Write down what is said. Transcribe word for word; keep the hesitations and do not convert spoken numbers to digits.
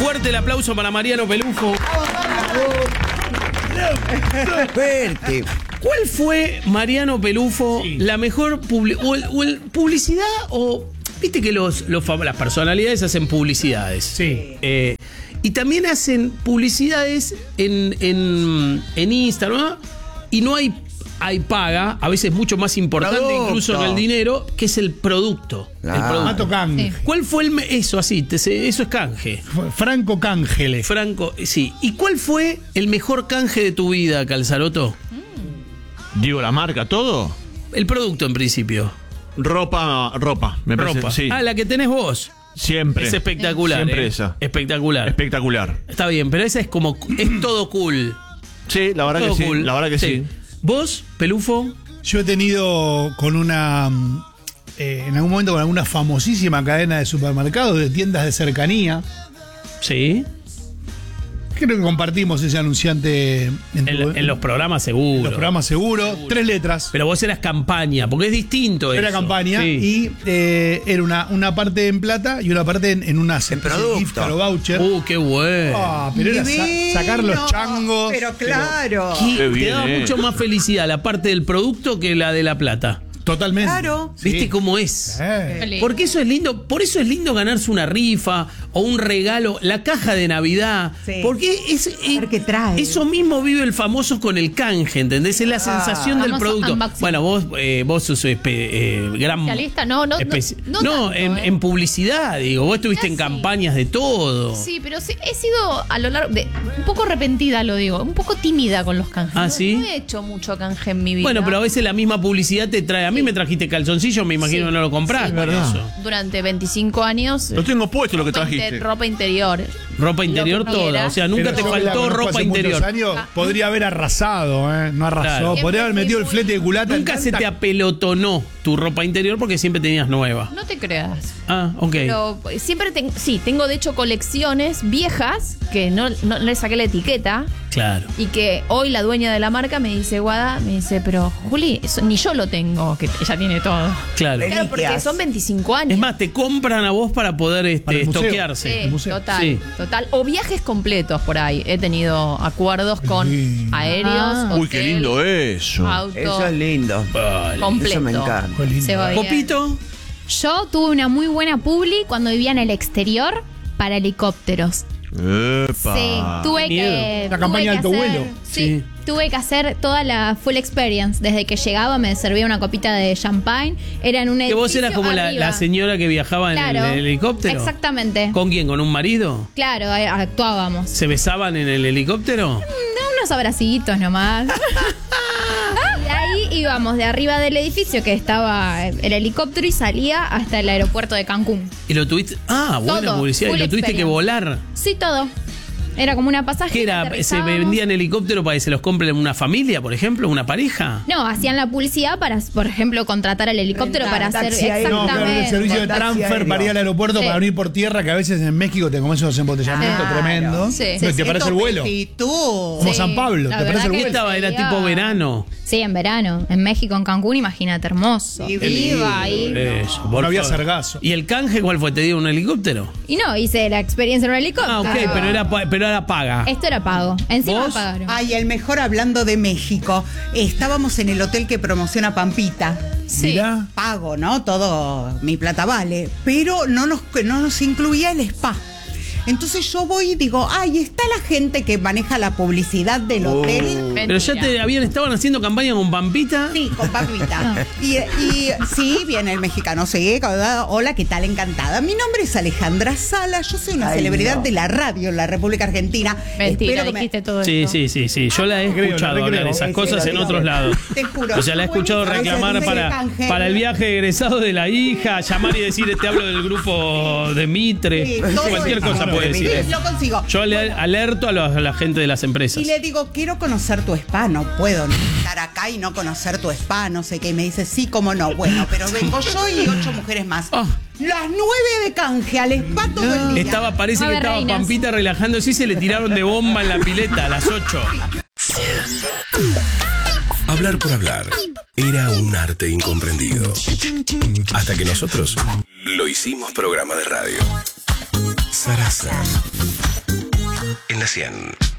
Fuerte el aplauso para Mariano Pelufo. Fuerte. ¿Cuál fue, Mariano Pelufo, sí. la mejor publi o el, o el publicidad o... Viste que los, los, las personalidades hacen publicidades. Sí. Eh, y también hacen publicidades en, en, en Instagram, ¿no? Y no hay, hay paga, a veces mucho más importante producto. Incluso que el dinero, que es el producto. Claro. El producto. Mato canje. Sí. ¿Cuál fue el... Eso, así, te, eso es canje. Franco Cángele. Franco, sí. ¿Y cuál fue el mejor canje de tu vida, Calzaroto? Mm. Digo, la marca, ¿todo? El producto, en principio. Ropa, ropa, me parece. Ropa. Sí. Ah, la que tenés vos. Siempre. Es espectacular. Siempre eh. esa. Espectacular. Espectacular. Está bien, pero esa es como... Es todo cool. Sí, la verdad todo que cool. sí. La verdad que sí. sí. ¿Vos, Pelufo? Yo he tenido con una... Eh, en algún momento con alguna famosísima cadena de supermercados, de tiendas de cercanía. Sí. Creo que compartimos ese anunciante en, En, tu, en los programas seguro. En los programas seguro. seguro. Tres letras. Pero vos eras campaña, porque es distinto Era eso. campaña sí. y eh, era una, una parte en plata y una parte en, en una en producto. gift card o voucher. Uh, qué bueno. Ah, pero era sa sacar los changos. Pero claro. Pero, Qué te bien, daba eh. mucho más felicidad la parte del producto que la de la plata. Totalmente. Claro. ¿Viste Sí. cómo es? Eh. Porque eso es lindo, por eso es lindo ganarse una rifa o un regalo, la caja de Navidad. Sí. Porque es, es ver qué trae. eso mismo vive el famoso con el canje, ¿entendés? Es la sensación del Famoso producto. unboxing. Bueno, vos, eh, vos sos espe eh, gran Especialista, no, no, no, especi- no no, tanto, en, eh. en publicidad, digo, vos estuviste en Sí. campañas de todo. Sí, pero sí, he sido a lo largo de un poco arrepentida, lo digo, un poco tímida con los canjes. Ah, No- ¿sí? No he hecho mucho canje en mi vida. Bueno, pero a veces la misma publicidad te trae. A mí me trajiste calzoncillo, me imagino Sí. que no lo comprás. Sí, por verdad. eso. Durante veinticinco años. Lo tengo puesto lo que ropa trajiste. inter- ropa interior. Ropa interior Lo que toda. quieras. O sea, nunca Pero te yo que la faltó conozco ropa hace muchos interior. años, podría haber arrasado, ¿eh? No arrasó. Claro. Podría haber metido el flete de culata. Nunca en se tanta- te apelotonó tu ropa interior porque siempre tenías nueva. No te creas. Ah, ok. Pero siempre tengo, sí, tengo de hecho colecciones viejas que no, no le saqué la etiqueta Claro. y que hoy la dueña de la marca me dice, Guada, me dice, pero Juli, eso ni yo lo tengo, que ella tiene todo. Claro. Claro, porque Reliquias. son veinticinco años. Es más, te compran a vos para poder Para este, el museo. estoquearse. Sí, museo. total, Sí. total. O viajes completos por ahí. He tenido acuerdos con Sí. aéreos, Ah. Uy, qué hotel, lindo eso. auto, Eso es lindo. Vale. completo. Eso me encanta. Qué lindo. Se va bien. Popito. Yo tuve una muy buena publi cuando vivía en el exterior para helicópteros. Epa. Sí, tuve Miedo. que. La tuve campaña que de alto hacer- vuelo. Sí, Sí. tuve que hacer toda la full experience. Desde que llegaba me servía una copita de champagne. Era en un Que vos edificio eras como la, arriba. la señora que viajaba en Claro, el helicóptero. Exactamente. ¿Con quién? ¿Con un marido? Claro, eh, actuábamos. ¿Se besaban en el helicóptero? De unos abracitos nomás. Y de ahí íbamos de arriba del edificio que estaba el helicóptero y salía hasta el aeropuerto de Cancún. ¿Y lo tuviste? Ah, buena Todo, publicidad. ¿Y full lo tuviste que experience. volar? Sí, todo. Era como una pasajera. ¿Qué era? ¿Se aterrizábamos. vendían helicóptero para que se los compren una familia, por ejemplo? ¿Una pareja? No, hacían la publicidad para, por ejemplo, contratar el helicóptero Rentar, para hacer taxi aéreo. No, claro, el exactamente. servicio de Taxi transfer aéreo. para ir al aeropuerto Sí. para venir por tierra, que a veces en México te comes unos embotellamientos Claro. tremendos. Sí. Pero te parece el vuelo. ¿Y tú? Como Sí, San Pablo, la ¿te verdad parece el que ¿Qué vuelo? estaba? Era sería- tipo verano. Sí, en verano. En México, en Cancún, imagínate, hermoso. Qué Iba lindo. ahí. Eso, No por había favor. sargazo. ¿Y el canje cuál fue? ¿Te dio un helicóptero? Y no, hice la experiencia en un helicóptero. Ah, ok, pero era, pa- pero era paga. Esto era pago. Encima ¿Vos? pagaron. Ay, el mejor hablando de México. Estábamos en el hotel que promociona Pampita. Sí. Mirá. Pago, ¿no? Todo mi plata vale. Pero no nos, no nos incluía el spa. Entonces yo voy y digo, ay, está la gente que maneja la publicidad del hotel. Pero ya te habían estaban haciendo campaña con Pampita. Sí, con Pampita. y, y sí, viene el mexicano, sí, hola, ¿qué tal? Encantada. Mi nombre es Alejandra Sala, yo soy una Ay, celebridad no. de la radio en la República Argentina. Mentira, Espero que me- dijiste todo Sí, esto. sí, sí, sí. Yo la he creo, escuchado no te hablar creo. esas Sí, cosas sí, en lo otros digo. lados. Te juro. O sea, la he escuchado Buenísimo. reclamar Ese para, canje. para el viaje egresado de la hija, llamar y decir, te hablo del grupo de Mitre. Sí, todo Cualquier eso. cosa puede Sí, decir. lo consigo. Yo le alerto a, los- a la gente de las empresas. Y le digo, quiero conocer tu spa, no puedo estar acá y no conocer tu spa, no sé qué. Y me dice, sí, cómo no. Bueno, pero vengo yo y ocho mujeres más. Ah. Las nueve de canje al spa todo el día. Estaba, parece A que ver, estaba reinas. Pampita relajándose y se le tiraron de bomba en la pileta a las ocho. Hablar por hablar era un arte incomprendido. Hasta que nosotros lo hicimos programa de radio. Sarasa. en la cien.